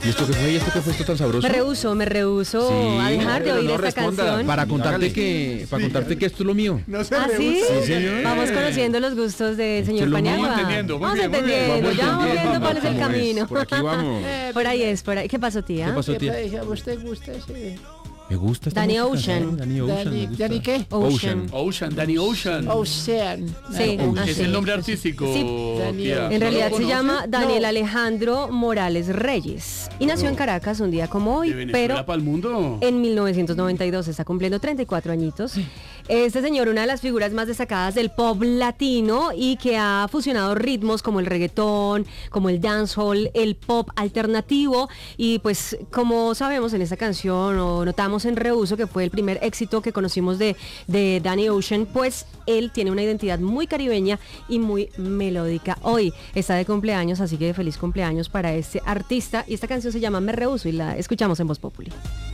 ¿Y esto qué fue? ¿Y esto qué fue esto tan sabroso? Me rehuso Sí, a dejar de pero oír no esta responda. canción. Para contarte que esto es lo mío. No se ¿Ah, sí? Sí, señor. Vamos conociendo los gustos del señor lo Paniagua. vamos entendiendo, muy Vamos bien, muy bien. entendiendo, Vamos ya vamos entendiendo viendo cuál es el cómo es. camino. Por aquí vamos. Por ahí es, por ahí. ¿Qué pasó, tía? ¿Qué pasó, tía? ¿A usted gusta ese? Me gusta esta Danny música, Ocean. ¿no? Danny Ocean. me gusta. ¿Danny qué? Ocean. Ocean, Danny Ocean. Ocean. Sí, Ocean. Es así. el nombre artístico, Sí. tía. En ¿No realidad lo se conoce? llama Daniel No. Alejandro Morales Reyes y nació en Caracas un día como ¿De hoy, Venezuela pero para el mundo? en 1992 está cumpliendo 34 añitos. Este señor, una de las figuras más destacadas del pop latino y que ha fusionado ritmos como el reggaetón, como el dancehall, el pop alternativo y pues como sabemos en esta canción o notamos en Reuso que fue el primer éxito que conocimos de Danny Ocean, pues él tiene una identidad muy caribeña y muy melódica. Hoy está de cumpleaños, así que feliz cumpleaños para este artista y esta canción se llama Me Rehuso y la escuchamos en Voz Populi.